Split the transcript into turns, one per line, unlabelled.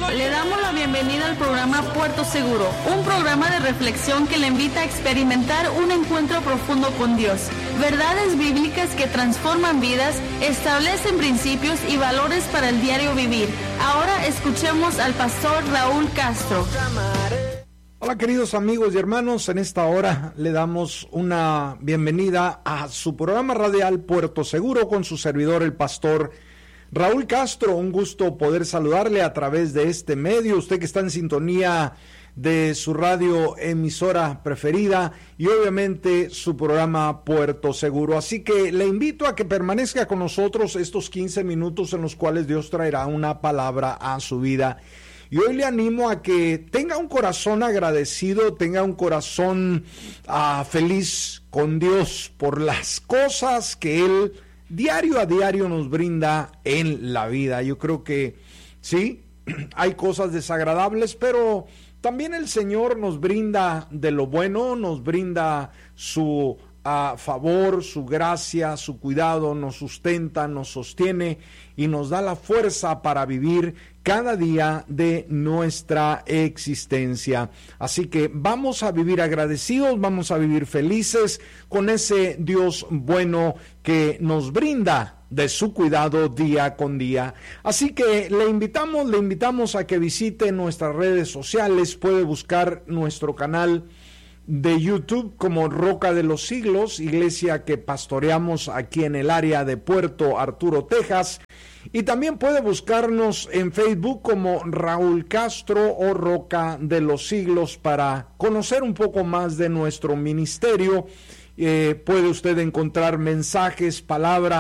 Le damos la bienvenida al programa Puerto Seguro, un programa de reflexión que le invita a experimentar un encuentro profundo con Dios. Verdades bíblicas que transforman vidas, establecen principios y valores para el diario vivir. Ahora escuchemos al pastor Raúl Castro.
Hola queridos amigos y hermanos, en esta hora le damos una bienvenida a su programa radial Puerto Seguro con su servidor el pastor Raúl Castro. Un gusto poder saludarle a través de este medio, usted que está en sintonía de su radio emisora preferida y obviamente su programa Puerto Seguro. Así que le invito a que permanezca con nosotros estos 15 minutos en los cuales Dios traerá una palabra a su vida. Y hoy le animo a que tenga un corazón agradecido, tenga un corazón feliz con Dios por las cosas que Él diario a diario nos brinda en la vida. Yo creo que sí, hay cosas desagradables, pero también el Señor nos brinda de lo bueno, nos brinda su favor, su gracia, su cuidado, nos sustenta, nos sostiene y nos da la fuerza para vivir cada día de nuestra existencia. Así que vamos a vivir agradecidos, vamos a vivir felices con ese Dios bueno que nos brinda de su cuidado día con día. Así que le invitamos a que visite nuestras redes sociales. Puede buscar nuestro canal de YouTube como Roca de los Siglos, iglesia que pastoreamos aquí en el área de Puerto Arturo, Texas. Y también puede buscarnos en Facebook como Raúl Castro o Roca de los Siglos para conocer un poco más de nuestro ministerio. Puede usted encontrar mensajes, palabras